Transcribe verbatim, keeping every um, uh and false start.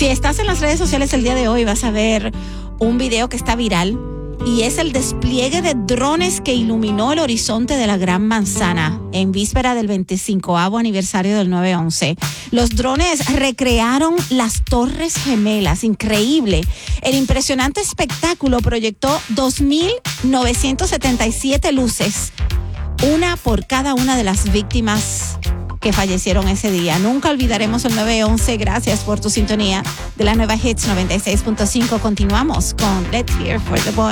Si estás en las redes sociales el día de hoy, vas a ver un video que está viral y es el despliegue de drones que iluminó el horizonte de la Gran Manzana en víspera del veinticincoavo aniversario del nueve once. Los drones recrearon las Torres Gemelas, increíble. El impresionante espectáculo proyectó dos mil novecientas setenta y siete luces, una por cada una de las víctimas que fallecieron ese día. Nunca olvidaremos el nueve once. Gracias por tu sintonía de la nueva Hits noventa y seis punto cinco. Continuamos con Let's Hear for the Boy.